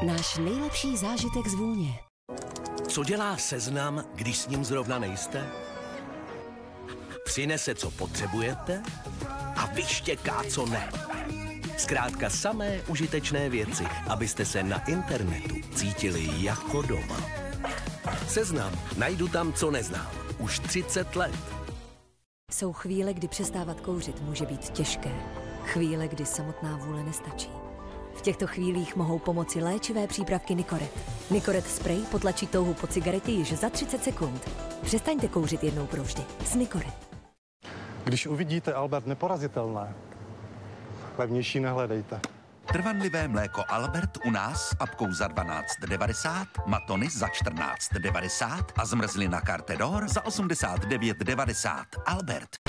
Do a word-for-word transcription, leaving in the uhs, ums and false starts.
Náš nejlepší zážitek z vůně. Co dělá Seznam, když s ním zrovna nejste? Přinese, co potřebujete a vyštěká, co ne. Zkrátka samé užitečné věci, abyste se na internetu cítili jako doma. Seznam. Najdu tam, co neznám. Už třicet let. Jsou chvíle, kdy přestávat kouřit může být těžké. Chvíle, kdy samotná vůle nestačí. V těchto chvílích mohou pomoci léčivé přípravky Nicoret. Nicoret spray potlačí touhu po cigaretě již za třicet sekund. Přestaňte kouřit jednou provždy s Nicoret. Když uvidíte Albert neporazitelné, levnější nehledejte. Trvanlivé mléko Albert u nás s apkou za dvanáct devadesát, matony za čtrnáct devadesát a zmrzlina Cartedor za osmdesát devět devadesát. Albert.